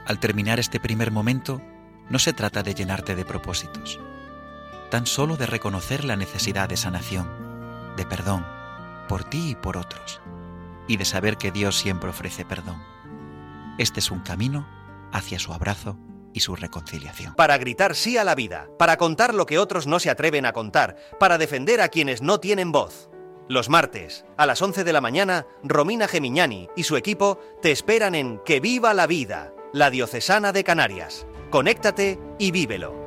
Al terminar este primer momento, no se trata de llenarte de propósitos, tan solo de reconocer la necesidad de sanación, de perdón, por ti y por otros, y de saber que Dios siempre ofrece perdón. Este es un camino hacia su abrazo y su reconciliación. Para gritar sí a la vida, para contar lo que otros no se atreven a contar, para defender a quienes no tienen voz. Los martes, a las 11 de la mañana, Romina Gemignani y su equipo te esperan en Que Viva la Vida, la Diocesana de Canarias. Conéctate y vívelo.